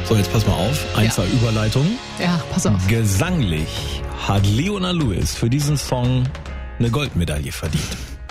So, jetzt pass mal auf. 1-2 Überleitung. Ja, pass auf. Gesanglich hat Leona Lewis für diesen Song eine Goldmedaille verdient.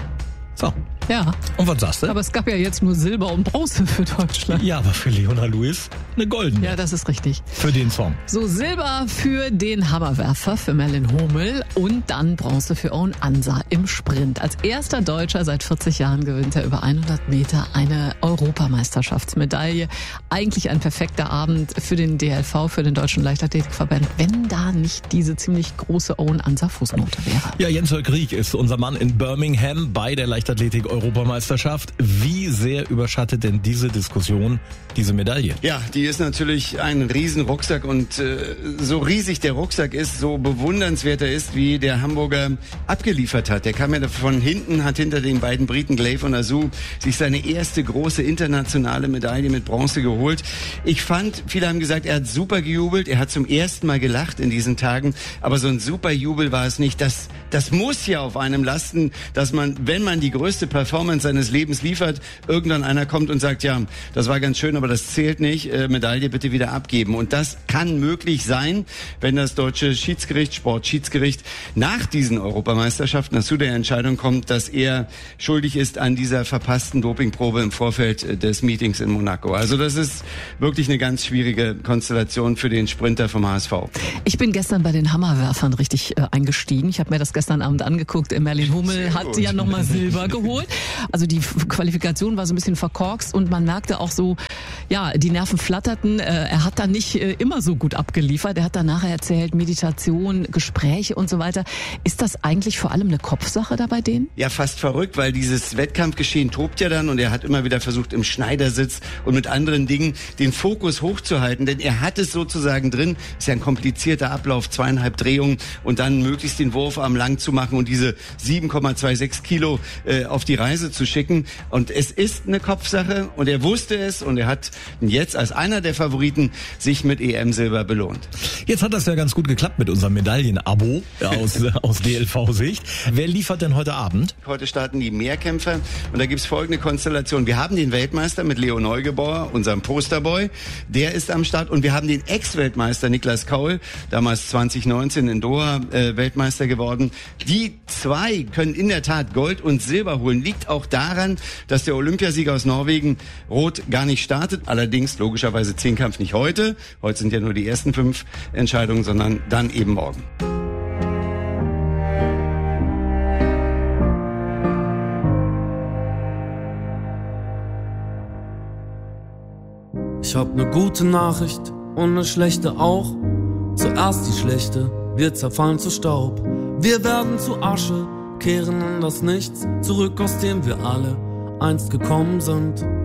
So. Ja. Und was sagst du? Aber es gab ja jetzt nur Silber und Bronze für Deutschland. Ja, aber für Leona Lewis eine goldene. Ja, das ist richtig. Für den Song. So, Silber für den Hammerwerfer, für Merlin Hummel und dann Bronze für Owen Ansa im Sprint. Als erster Deutscher seit 40 Jahren gewinnt er über 100 Meter eine Europameisterschaftsmedaille. Eigentlich ein perfekter Abend für den DLV, für den Deutschen Leichtathletikverband, wenn da nicht diese ziemlich große Owen Ansa Fußnote wäre. Ja, Jens Höllgriech ist unser Mann in Birmingham bei der Leichtathletik-Europameisterschaft. Wie sehr überschattet denn diese Diskussion diese Medaille? Ja, die ist natürlich ein riesen Rucksack und so riesig der Rucksack ist, so bewundernswert er ist, wie der Hamburger abgeliefert hat. Der kam ja von hinten, hat hinter den beiden Briten Glaive und Azu sich seine erste große internationale Medaille mit Bronze geholt. Ich fand, viele haben gesagt, er hat super gejubelt, er hat zum ersten Mal gelacht in diesen Tagen, aber so ein super Jubel war es nicht. Das muss ja auf einem lasten, dass man, wenn man die größte Performance seines Lebens liefert, irgendwann einer kommt und sagt, ja, das war ganz schön, aber das zählt nicht, Medaille bitte wieder abgeben. Und das kann möglich sein, wenn das deutsche Sportschiedsgericht nach diesen Europameisterschaften zu der Entscheidung kommt, dass er schuldig ist an dieser verpassten Dopingprobe im Vorfeld des Meetings in Monaco. Also das ist wirklich eine ganz schwierige Konstellation für den Sprinter vom HSV. Ich bin gestern bei den Hammerwerfern richtig eingestiegen. Ich habe mir das gestern Abend angeguckt. Merlin Hummel hat ja nochmal Silber geholt. Also die Qualifikation war so ein bisschen verkorkst und man merkte auch so, ja, die Nerven flatterten. Er hat da nicht immer so gut abgeliefert. Er hat dann nachher erzählt, Meditation, Gespräche und so weiter. Ist das eigentlich vor allem eine Kopfsache da bei denen? Ja, fast verrückt, weil dieses Wettkampfgeschehen tobt ja dann und er hat immer wieder versucht, im Schneidersitz und mit anderen Dingen den Fokus hochzuhalten, denn er hat es sozusagen drin. Ist ja ein komplizierter Ablauf, 2,5 Drehungen und dann möglichst den Wurfarm lang zu machen und diese 7,26 Kilo auf die Reise zu schicken. Und es ist eine Kopfsache und er wusste es und er hat jetzt als einer der Favoriten sich mit EM-Silber belohnt. Jetzt hat das ja ganz gut geklappt mit unserem Medaillen-Abo aus DLV-Sicht. Wer liefert denn heute Abend? Heute starten die Mehrkämpfer und da gibt's folgende Konstellation. Wir haben den Weltmeister mit Leo Neugebauer, unserem Posterboy. Der ist am Start und wir haben den Ex-Weltmeister Niklas Kaul, damals 2019 in Doha Weltmeister geworden. Die zwei können in der Tat Gold und Silber holen. Liegt auch daran, dass der Olympiasieger aus Norwegen, Roth, gar nicht startet. Allerdings logischerweise Zehnkampf nicht heute. Heute sind ja nur die ersten 5 Entscheidungen, sondern dann eben morgen. Ich hab ne gute Nachricht und ne schlechte auch. Zuerst die schlechte, wir zerfallen zu Staub. Wir werden zu Asche, kehren in das Nichts zurück, aus dem wir alle einst gekommen sind.